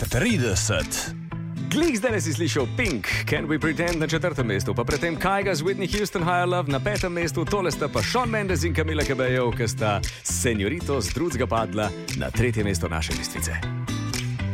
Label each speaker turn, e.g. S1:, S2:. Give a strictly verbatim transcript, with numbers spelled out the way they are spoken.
S1: trideset.
S2: Glej, zdaj si slišal Pink, Can We Pretend na četrtem mestu, pa predtem Kyga z Whitney Houston, Higher Love na petem mestu, tole sta pa Shawn Mendes in Camila Cabello, ki sta Senjorito z drugega padla na tretje mesto naše listvice.